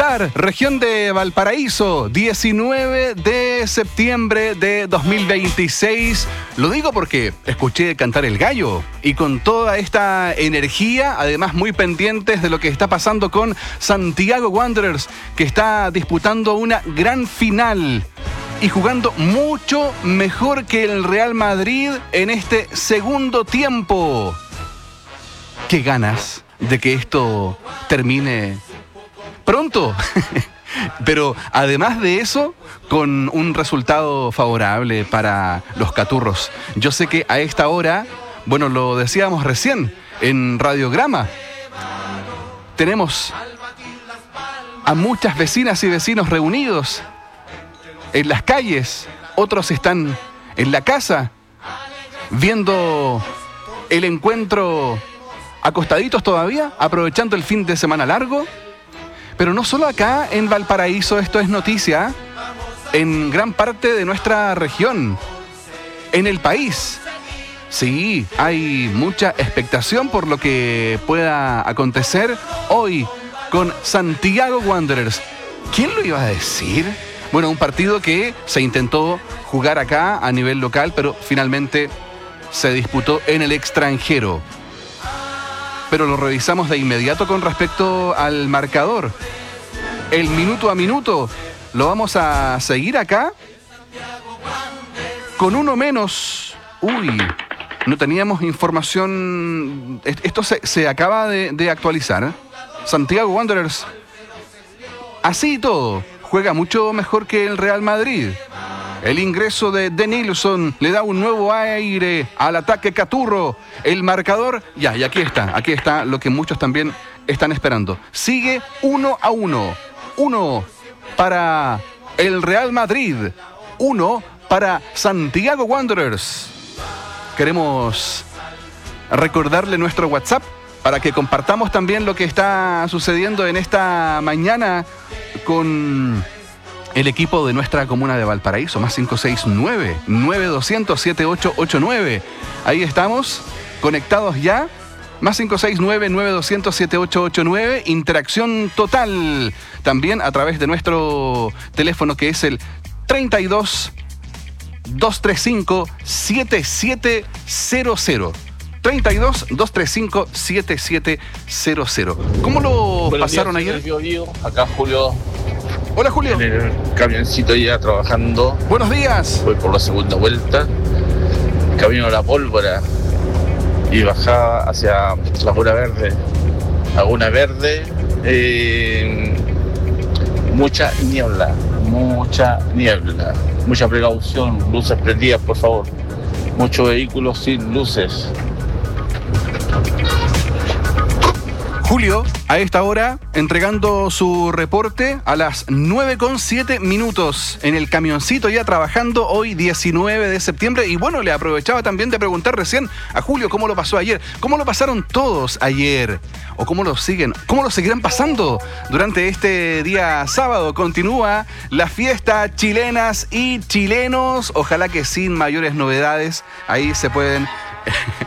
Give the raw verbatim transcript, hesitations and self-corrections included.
cantar, región de Valparaíso, diecinueve de septiembre de dos mil veintiséis. Lo digo porque escuché cantar el gallo y con toda esta energía, además muy pendientes de lo que está pasando con Santiago Wanderers, que está disputando una gran final y jugando mucho mejor que el Real Madrid en este segundo tiempo. ¡Qué ganas de que esto termine pronto! Pero además de eso, con un resultado favorable para los caturros. Yo sé que a esta hora, bueno, lo decíamos recién en Radiograma, tenemos a muchas vecinas y vecinos reunidos en las calles, otros están en la casa viendo el encuentro acostaditos todavía, aprovechando el fin de semana largo. Pero no solo acá en Valparaíso esto es noticia, en gran parte de nuestra región, en el país. Sí, hay mucha expectación por lo que pueda acontecer hoy con Santiago Wanderers. ¿Quién lo iba a decir? Bueno, un partido que se intentó jugar acá a nivel local, pero finalmente se disputó en el extranjero. Pero lo revisamos de inmediato con respecto al marcador. El minuto a minuto lo vamos a seguir acá con uno menos. Uy, no teníamos información. Esto se, se acaba de, de actualizar. Santiago Wanderers, así y todo, juega mucho mejor que el Real Madrid. El ingreso de Denilson le da un nuevo aire al ataque caturro. El marcador, ya, y aquí está, aquí está lo que muchos también están esperando. Sigue uno a uno. Uno para el Real Madrid, uno para Santiago Wanderers. Queremos recordarle nuestro WhatsApp para que compartamos también lo que está sucediendo en esta mañana con el equipo de nuestra comuna de Valparaíso, más cinco seis nueve, nueve dos cero cero, siete ocho ocho nueve. Ahí estamos, conectados ya, más cinco seis nueve, nueve dos cero cero, siete ocho ocho nueve. Interacción total también a través de nuestro teléfono, que es el treinta y dos, doscientos treinta y cinco, setenta y siete cero cero. treinta y dos, doscientos treinta y cinco, setenta y siete cero cero. ¿Cómo lo Buenos pasaron días, ayer? Yo, yo, acá Julio. Hola, Julio. En el camioncito ya trabajando. Buenos días. Voy por la segunda vuelta. Camino a La Pólvora y bajaba hacia Laguna Verde. Laguna Verde. Eh, mucha niebla. Mucha niebla. Mucha precaución. Luces prendidas, por favor. Muchos vehículos sin luces. Julio, a esta hora, entregando su reporte a las nueve con siete minutos en el camioncito, ya trabajando hoy diecinueve de septiembre. Y bueno, le aprovechaba también de preguntar recién a Julio cómo lo pasó ayer, cómo lo pasaron todos ayer, o cómo lo siguen, cómo lo seguirán pasando durante este día sábado. Continúa la fiesta chilenas y chilenos, ojalá que sin mayores novedades. Ahí se pueden